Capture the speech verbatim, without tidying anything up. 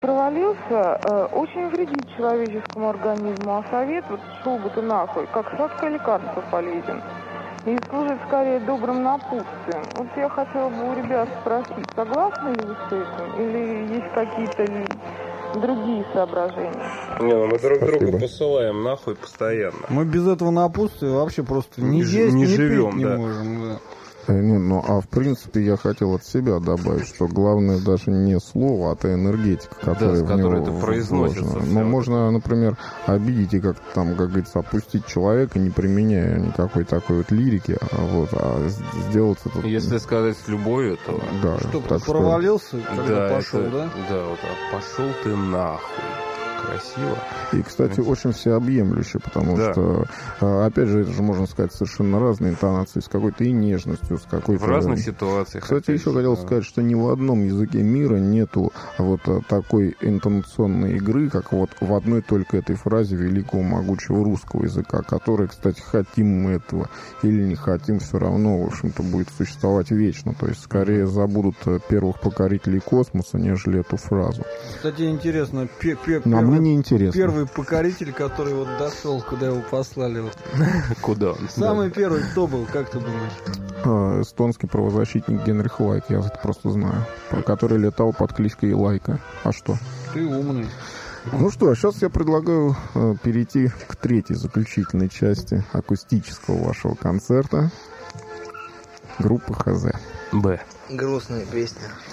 Провалился, э, очень вредит человеческому организму, а совет, вот шел бы ты нахуй, как сладкое лекарство полезен. И служит скорее добрым напутствием. Вот я хотела бы у ребят спросить, согласны ли вы с этим? Или есть какие-то другие соображения? Не, ну мы друг Спасибо. друга посылаем нахуй постоянно. Мы без этого напутствия вообще просто Не не ж- есть, не не живем, пить не да. можем. Да. Э, Не, ну, а в принципе я хотел от себя добавить, что главное даже не слово, а та энергетика, которая с в которой него это произносится вложена. всё. Ну, можно, например, обидеть и как-то там, как говорится, опустить человека, не применяя никакой такой вот лирики, а, вот, а с- сделать это... Если сказать с любовью, то... Да, Что, так что- провалился, когда Да, пошел, это- да? Да, вот а пошел ты нахуй. Красиво. И, кстати, очень всеобъемлюще, потому Да. что, а, опять же, это же, можно сказать, совершенно разные интонации, с какой-то и нежностью, с какой-то... В разных ситуациях. Кстати, опять еще же, хотел да. сказать, что ни в одном языке мира нету вот а, такой интонационной игры, как вот в одной только этой фразе великого могучего русского языка, который, кстати, хотим мы этого или не хотим, все равно, в общем-то, будет существовать вечно. То есть, скорее забудут э, первых покорителей космоса, нежели эту фразу. Кстати, интересно, пе- пе- Но первый, мне не интересно. первый покоритель, который вот дошел, куда его послали. Вот. Куда он? Самый первый кто был, как ты думаешь? А, эстонский правозащитник Генрих Лайк, я это просто знаю, который летал под кличкой Лайка. А что? Ты умный. Ну что, а сейчас я предлагаю э, перейти к третьей заключительной части акустического вашего концерта. Группа ХЗ. Б. Грустная песня.